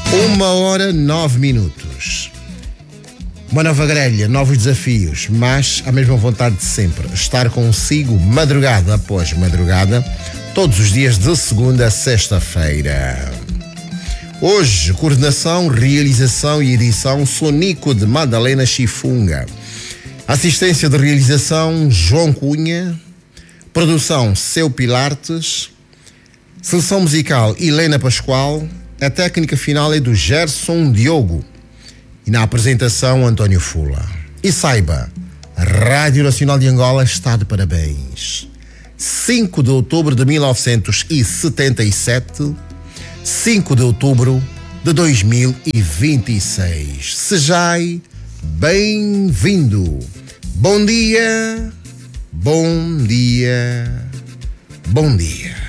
1h09. Uma nova grelha, novos desafios, mas a mesma vontade de sempre. Estar consigo madrugada após madrugada, todos os dias de segunda a sexta-feira. Hoje, coordenação, realização e edição, Sonico de Madalena Chifunga. Assistência de realização, João Cunha. Produção, Seu Pilartes. Seleção musical, Helena Pascoal. A técnica final é do Gerson Diogo. E na apresentação, António Fula. E saiba, a Rádio Nacional de Angola está de parabéns. 5 de outubro de 1977, 5 de outubro de 2026. Sejai bem-vindo. Bom dia, bom dia, bom dia.